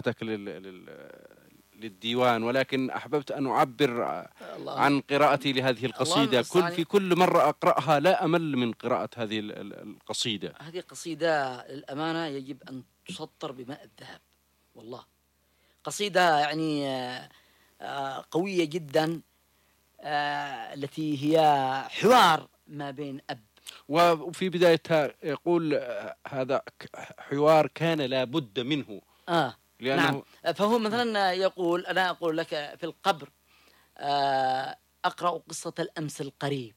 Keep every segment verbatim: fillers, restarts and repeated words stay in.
اخترتك لل... لل... للديوان، ولكن أحببت أن أعبر عن قراءتي لهذه القصيدة. كل في كل مرة أقرأها لا أمل من قراءة هذه القصيدة. هذه قصيدة للأمانة يجب أن تسطر بماء الذهب، والله قصيدة يعني قوية جدا، التي هي حوار ما بين أب. وفي بدايتها يقول هذا حوار كان لا بد منه. آه لأنه نعم. فهو مثلا يقول، أنا أقول لك في القبر أقرأ قصة الأمس القريب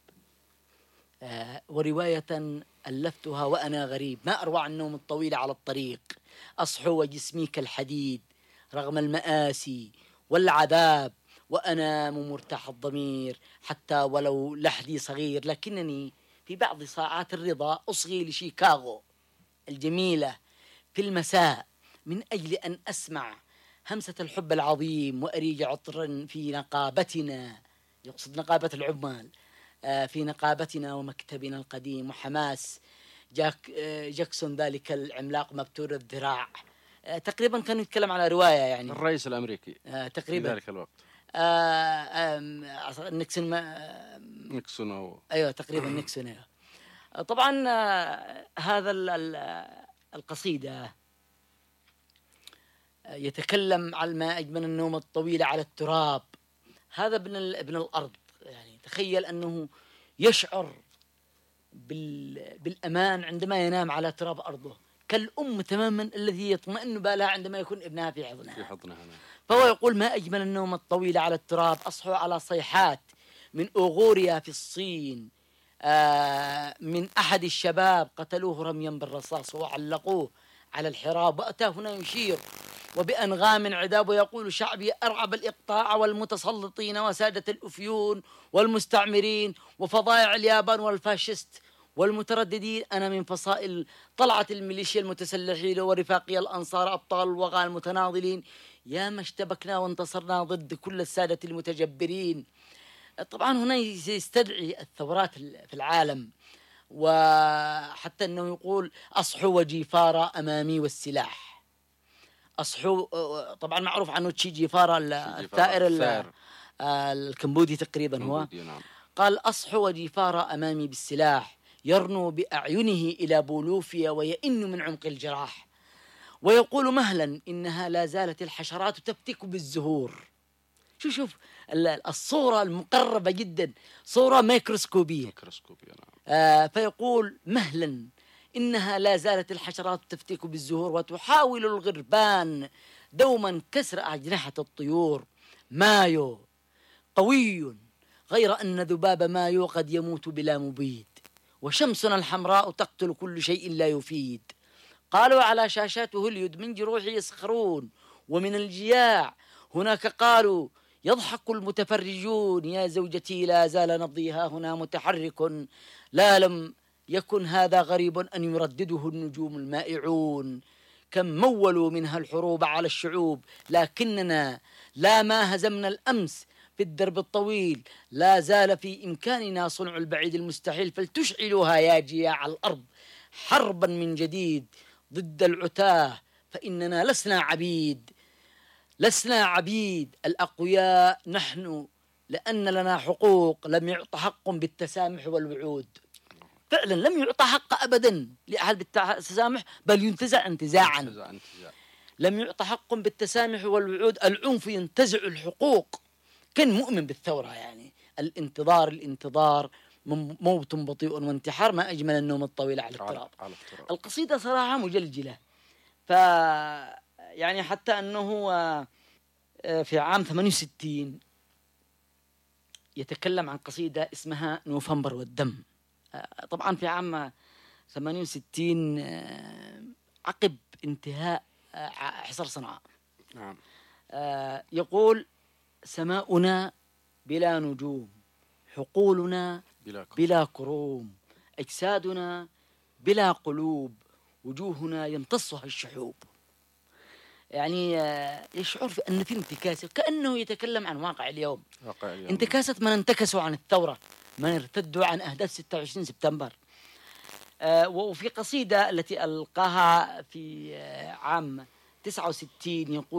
ورواية ألفتها وأنا غريب، ما أروع النوم الطويل على الطريق، أصحو وجسمي كالحديد رغم المآسي والعذاب، وأنام مرتاح الضمير حتى ولو لحدي صغير، لكنني في بعض ساعات الرضا أصغي لشيكاغو الجميلة في المساء من أجل أن أسمع همسة الحب العظيم وأريج عطر في نقابتنا، يقصد نقابة العمال، في نقابتنا ومكتبنا القديم، وحماس جاك جاكسون ذلك العملاق مبتور الذراع. تقريبا كان يتكلم على رواية يعني الرئيس الأمريكي تقريبا في ذلك الوقت. نيكسون نيكسون أو أيوة تقريبا نيكسون. أيوة. طبعا هذا القصيدة يتكلم على ما أجمل النوم الطويل على التراب. هذا ابن ابن الأرض، يعني تخيل أنه يشعر بالأمان عندما ينام على تراب أرضه، كالأم تماما الذي يطمئن بالها عندما يكون ابنها في حضنها. في حضنها. فهو يقول ما أجمل النوم الطويل على التراب، أصحو على صيحات من أوغوريا في الصين، آه من أحد الشباب قتلوه رميا بالرصاص وعلقوه على الحراب، وأتى هنا يشير وبأنغام عذاب ويقول شعبي أرعب الإقطاع والمتسلطين وسادة الأفيون والمستعمرين وفضائع اليابان والفاشست والمترددين، أنا من فصائل طلعة الميليشيا المتسلحين ورفاقي الأنصار أبطال الوغى المتناضلين، يا ما اشتبكنا وانتصرنا ضد كل السادة المتجبرين. طبعا هنا يستدعي الثورات في العالم، وحتى أنه يقول أصحو وجيفارا أمامي والسلاح. أصحو طبعا معروف عنه تشي جيفارا الثائر الكمبودي تقريبا هو. نعم. قال أصحو وجيفارا أمامي بالسلاح يرنو بأعينه إلى بولوفيا ويئن من عمق الجراح، ويقول مهلا إنها لا زالت الحشرات تفتك بالزهور. شوف شوف الصورة المقربة جدا، صورة ميكروسكوبية. ميكروسكوبية نعم. آه فيقول مهلا إنها لا زالت الحشرات تفتك بالزهور وتحاول الغربان دوما كسر أجنحة الطيور. مايو قوي غير أن ذباب مايو قد يموت بلا مبيد، وشمسنا الحمراء تقتل كل شيء لا يفيد. قالوا على شاشات هوليود من جروح يسخرون، ومن الجياع هناك قالوا يضحك المتفرجون. يا زوجتي لا زال نبضيها هنا متحرك، لا لم يكن هذا غريب أن يردده النجوم المائعون. كم مولوا منها الحروب على الشعوب، لكننا لا ما هزمنا الأمس في الدرب الطويل، لا زال في إمكاننا صنع البعيد المستحيل، فلتشعلوها يا جياع الأرض حربا من جديد ضد العتاه، فإننا لسنا عبيد لسنا عبيد الأقوياء نحن، لأن لنا حقوق لم يعط حق بالتسامح والوعود. فعلا لم يعط حق أبدا لأحد بالتسامح، بل ينتزع انتزاعا. لم يعط حق بالتسامح والوعود، العنف ينتزع الحقوق. كان مؤمن بالثورة، يعني الانتظار الانتظار موت بطيء وانتحار، ما أجمل النوم الطويل على التراب. القصيدة صراحة مجلجلة. ف يعني حتى أنه في عام ثمانية وستين يتكلم عن قصيدة اسمها نوفمبر والدم. طبعا في عام ثمانية وستين عقب انتهاء حصار صنعاء. نعم. يقول سماؤنا بلا نجوم، حقولنا بلا كروم، أجسادنا بلا قلوب، وجوهنا يمتصها الشحوب. يعني يشعر بأن في انتكاسة، كأنه يتكلم عن واقع اليوم. واقع اليوم. انتكاسة من انتكسوا عن الثورة، من ارتدوا عن أحداث ستة وعشرين سبتمبر. وفي قصيدة التي ألقاها في عام تسعة وستين يقول